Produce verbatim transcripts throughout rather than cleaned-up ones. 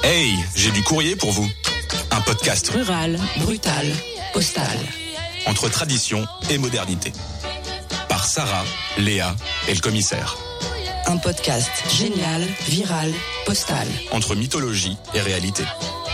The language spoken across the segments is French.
Hey, j'ai du courrier pour vous. Un podcast rural, brutal, postal. Entre tradition et modernité. Par Sarah, Léa et le commissaire. Un podcast génial, viral, postal. Entre mythologie et réalité.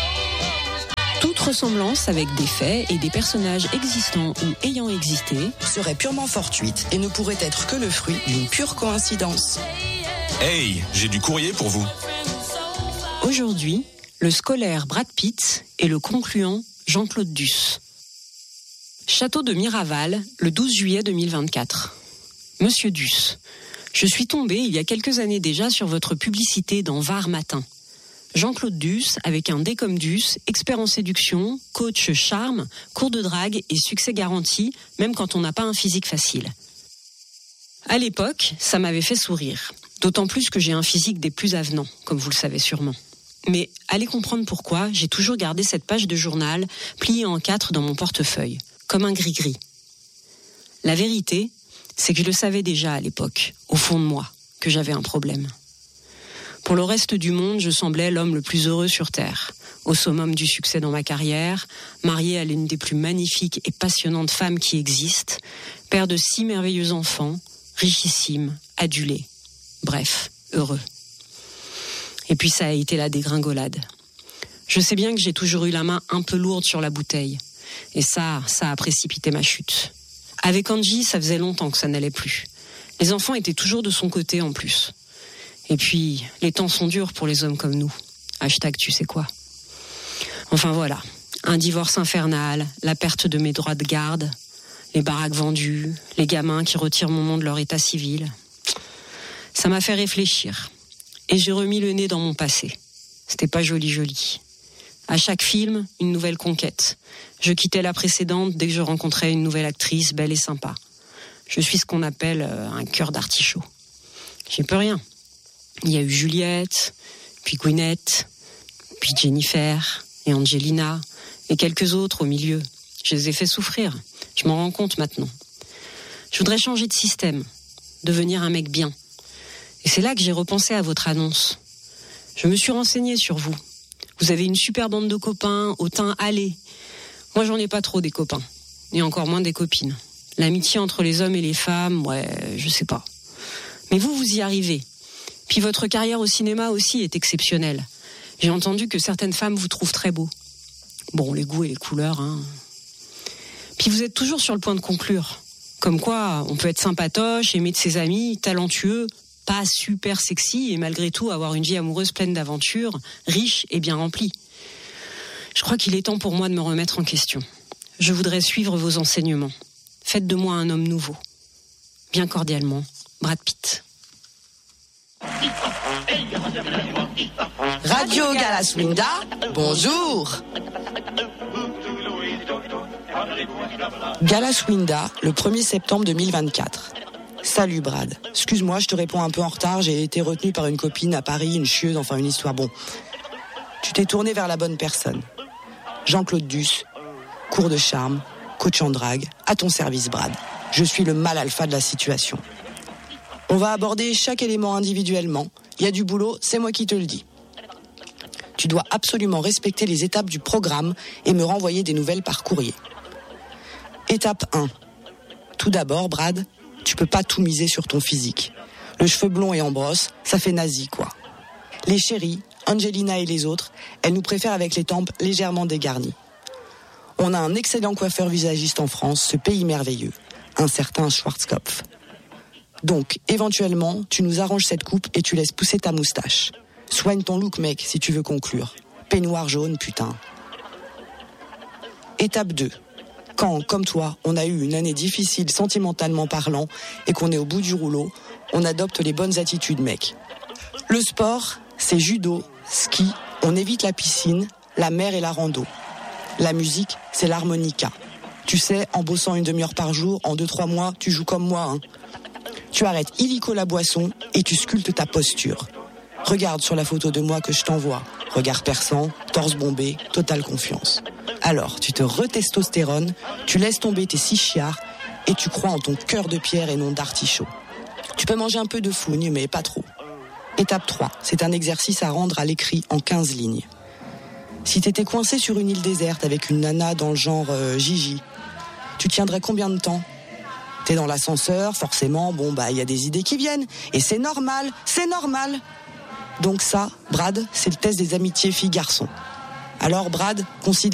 Toute ressemblance avec des faits et des personnages existants ou ayant existé serait purement fortuite et ne pourrait être que le fruit d'une pure coïncidence. Hey, j'ai du courrier pour vous. Aujourd'hui, le scolaire Brad Pitt et le concluant Jean-Claude Duss. Château de Miraval, le douze juillet deux mille vingt-quatre. Monsieur Duss, je suis tombé il y a quelques années déjà sur votre publicité dans Var Matin. Jean-Claude Duss, avec un D comme Duss, expert en séduction, coach charme, cours de drague et succès garanti, même quand on n'a pas un physique facile. À l'époque, ça m'avait fait sourire. D'autant plus que j'ai un physique des plus avenants, comme vous le savez sûrement. Mais allez comprendre pourquoi j'ai toujours gardé cette page de journal pliée en quatre dans mon portefeuille, comme un gris-gris. La vérité, c'est que je le savais déjà à l'époque, au fond de moi, que j'avais un problème. Pour le reste du monde, je semblais l'homme le plus heureux sur Terre, au summum du succès dans ma carrière, marié à l'une des plus magnifiques et passionnantes femmes qui existent, père de six merveilleux enfants, richissime, adulé, bref, heureux. Et puis ça a été la dégringolade. Je sais bien que j'ai toujours eu la main un peu lourde sur la bouteille. Et ça, ça a précipité ma chute. Avec Angie, ça faisait longtemps que ça n'allait plus. Les enfants étaient toujours de son côté en plus. Et puis, les temps sont durs pour les hommes comme nous. Hashtag tu sais quoi. Enfin voilà, un divorce infernal, la perte de mes droits de garde, les baraques vendues, les gamins qui retirent mon nom de leur état civil. Ça m'a fait réfléchir. Et j'ai remis le nez dans mon passé. C'était pas joli joli. À chaque film, une nouvelle conquête. Je quittais la précédente dès que je rencontrais une nouvelle actrice belle et sympa. Je suis ce qu'on appelle un cœur d'artichaut. J'y peux rien. Il y a eu Juliette, puis Gwyneth, puis Jennifer, et Angelina, et quelques autres au milieu. Je les ai fait souffrir. Je m'en rends compte maintenant. Je voudrais changer de système, devenir un mec bien. Et c'est là que j'ai repensé à votre annonce. Je me suis renseignée sur vous. Vous avez une super bande de copains, au teint hâlé. Moi, j'en ai pas trop des copains. Et encore moins des copines. L'amitié entre les hommes et les femmes, ouais, je sais pas. Mais vous, vous y arrivez. Puis votre carrière au cinéma aussi est exceptionnelle. J'ai entendu que certaines femmes vous trouvent très beau. Bon, les goûts et les couleurs, hein. Puis vous êtes toujours sur le point de conclure. Comme quoi, on peut être sympatoche, aimer de ses amis, talentueux, pas super sexy et malgré tout avoir une vie amoureuse pleine d'aventures, riche et bien remplie. Je crois qu'il est temps pour moi de me remettre en question. Je voudrais suivre vos enseignements. Faites de moi un homme nouveau. Bien cordialement, Brad Pitt. Radio Galaswinda, bonjour. Galaswinda, le premier septembre deux mille vingt-quatre. Salut Brad, excuse-moi, je te réponds un peu en retard, j'ai été retenu par une copine à Paris, une chieuse, enfin une histoire, bon. Tu t'es tourné vers la bonne personne. Jean-Claude Duss, cours de charme, coach en drague, à ton service Brad. Je suis le mâle alpha de la situation. On va aborder chaque élément individuellement. Il y a du boulot, c'est moi qui te le dis. Tu dois absolument respecter les étapes du programme et me renvoyer des nouvelles par courrier. Étape un. Tout d'abord, Brad, tu peux pas tout miser sur ton physique. Le cheveu blond et en brosse, ça fait nazi, quoi. Les chéries, Angelina et les autres, elles nous préfèrent avec les tempes légèrement dégarnies. On a un excellent coiffeur visagiste en France, ce pays merveilleux, un certain Schwarzkopf. Donc, éventuellement, tu nous arranges cette coupe et tu laisses pousser ta moustache. Soigne ton look, mec, si tu veux conclure. Peignoir jaune, putain. Étape deux. Quand, comme toi, on a eu une année difficile sentimentalement parlant et qu'on est au bout du rouleau, on adopte les bonnes attitudes, mec. Le sport, c'est judo, ski, on évite la piscine, la mer et la rando. La musique, c'est l'harmonica. Tu sais, en bossant une demi-heure par jour, en deux, trois mois, tu joues comme moi, hein. Tu arrêtes illico la boisson et tu sculptes ta posture. Regarde sur la photo de moi que je t'envoie. Regard perçant, torse bombé, totale confiance. Alors, tu te retestostérones, tu laisses tomber tes six chiards et tu crois en ton cœur de pierre et non d'artichaut. Tu peux manger un peu de fougne, mais pas trop. Étape trois, c'est un exercice à rendre à l'écrit en quinze lignes. Si t'étais coincé sur une île déserte avec une nana dans le genre euh, Gigi, tu tiendrais combien de temps ? T'es dans l'ascenseur, forcément, bon bah il y a des idées qui viennent. Et c'est normal, c'est normal. Donc ça, Brad, c'est le test des amitiés filles-garçons. Alors Brad, considère